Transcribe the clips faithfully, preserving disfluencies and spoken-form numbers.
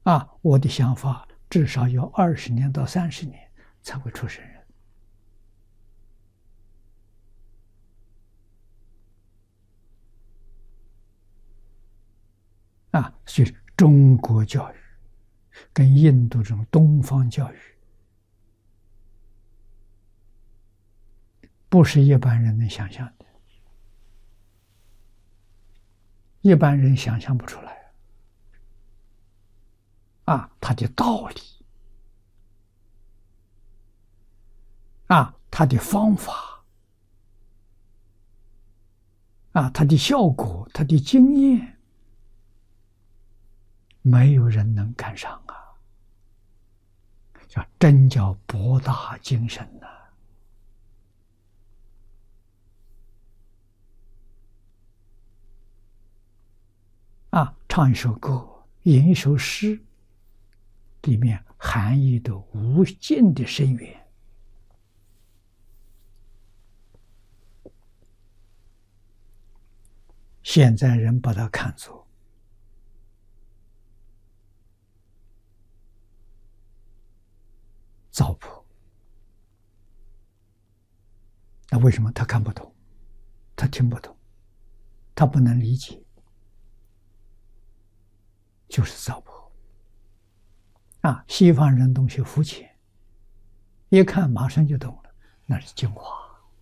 啊，我的想法至少要二十年到三十年才会出圣人。啊，所以中国教育跟印度这种东方教育，不是一般人能想象的，一般人想象不出来。啊，它的道理，啊，它的方法，啊，它的效果，它的经验，没有人能赶上啊！叫真叫博大精深呐！啊，唱一首歌，吟一首诗，里面含义的无尽的深远。现在人把它看作糟粕，那为什么他看不懂？他听不懂，他不能理解，就是糟粕啊！西方人东西肤浅，一看马上就懂了，那是精华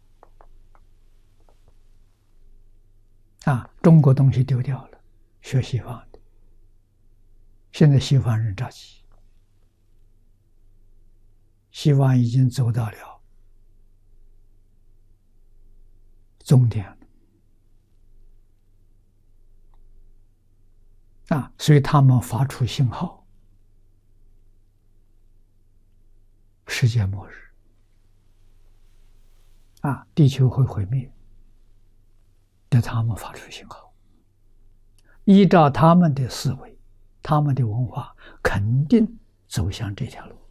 啊！中国东西丢掉了，学西方的，现在西方人着急，西方已经走到了终点了啊！所以他们发出信号，世界末日啊，地球会毁灭，对他们发出信号。依照他们的思维，他们的文化，肯定走向这条路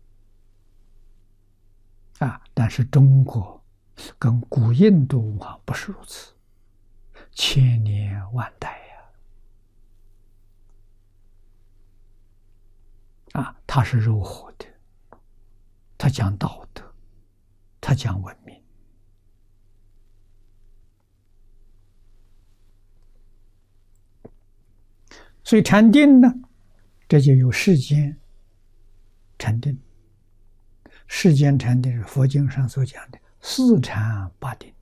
啊！但是中国跟古印度文化不是如此，千年万代呀！啊，它是柔和的，它讲道德，它讲文明。所以禅定呢，这就有世间禅定。世间禅定是佛经上所讲的四禅八定。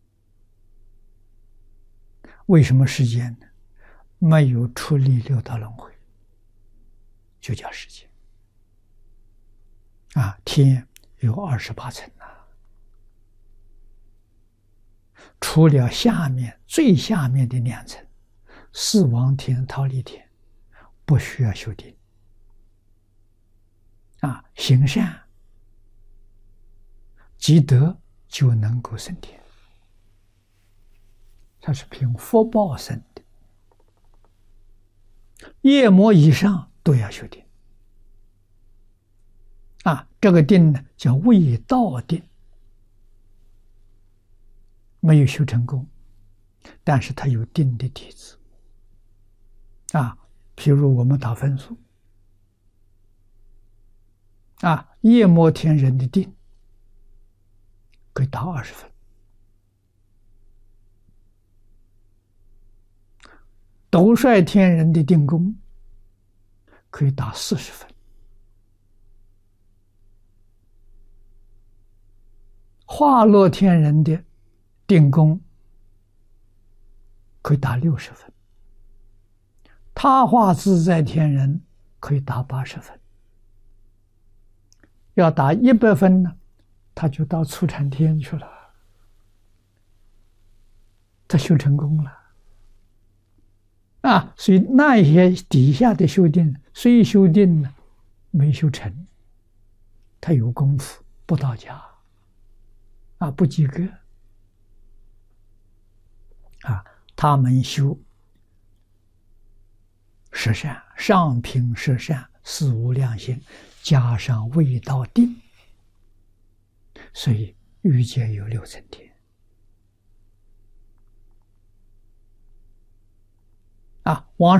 为什么世间呢？没有出离六道轮回，就叫世间。啊，天有二十八层呐，除了下面最下面的两层，四王天、忉利天，不需要修定。啊，行善积德就能够升天，它是凭福报升的。夜魔以上都要修定。啊，这个定呢叫未道定，没有修成功，但是他有定的底子。啊，譬如我们打分数，啊，夜摩天人的定可以打二十分，斗率天人的定功可以打四十分，化乐天人的定功可以打六十分，他化自在天人可以打八十分。要打一百分呢，他就到初禅天去了，他修成功了啊！所以那些底下的修定，虽修定呢，没修成，他有功夫不到家啊，不及格啊，他们修十善，上品十善，四无量心，加上未到定，所以欲界有六层天啊。往